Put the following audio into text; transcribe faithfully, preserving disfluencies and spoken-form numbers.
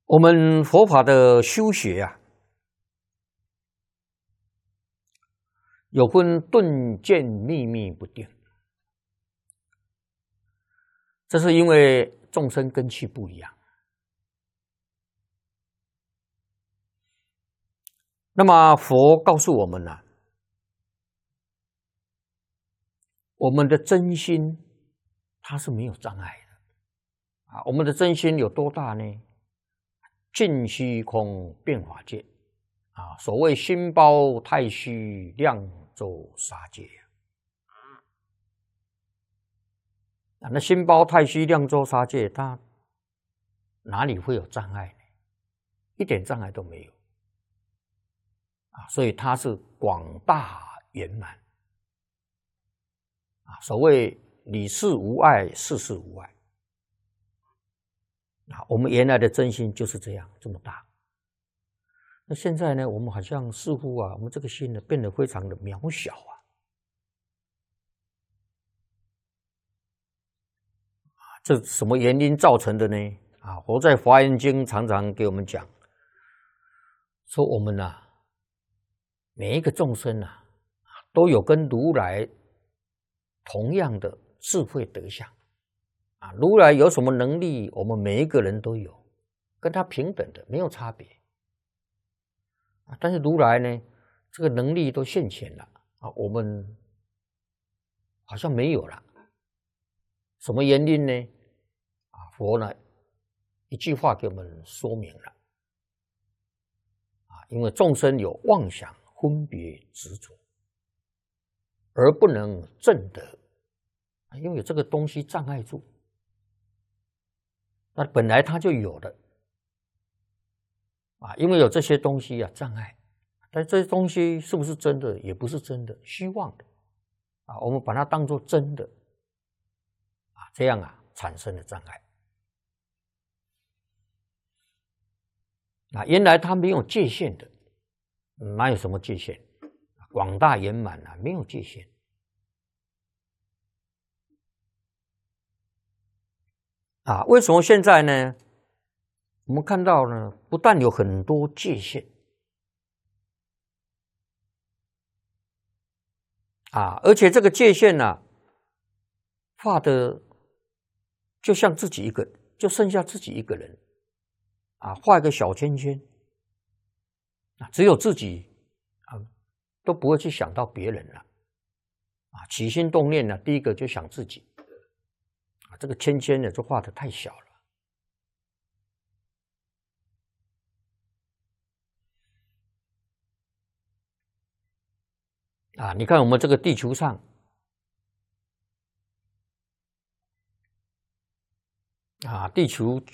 我们佛法的修学啊，有分顿渐秘密不定，这是因为众生根器不一样。那么佛告诉我们呢、啊，我们的真心它是没有障碍的啊。我们的真心有多大呢？尽虚空遍法界啊，所谓心包太虚，量周沙界啊。那心包太虚，量周沙界，它哪里会有障碍呢？一点障碍都没有啊，所以它是广大圆满啊。所谓理事无碍，事事无碍。啊，我们原来的真心就是这样这么大。那现在呢，我们好像似乎啊，我们这个心呢变得非常的渺小啊。这什么原因造成的呢？啊，佛在《华严经》常常给我们讲，说我们啊，每一个众生啊，都有跟如来同样的智慧德相。啊，如来有什么能力，我们每一个人都有，跟他平等的，没有差别。啊，但是如来呢，这个能力都现前了啊，我们好像没有了。什么原因呢？啊，佛呢一句话给我们说明了。啊，因为众生有妄想、分别、执着，而不能证得，因为有这个东西障碍住。那本来它就有的啊，因为有这些东西啊障碍，但这些东西是不是真的？也不是真的，虚妄的啊。我们把它当作真的啊，这样啊产生了障碍。啊，原来它没有界限的，哪有什么界限？广大圆满啊，没有界限。啊，为什么现在呢？我们看到呢，不但有很多界限，啊，而且这个界限呢、啊，画的就像自己一个，就剩下自己一个人，啊，画一个小圈圈，啊，只有自己啊，都不会去想到别人了，啊，起心动念呢，第一个就想自己，啊，这个圈圈呢就画的太小了。啊，你看我们这个地球上，啊，地球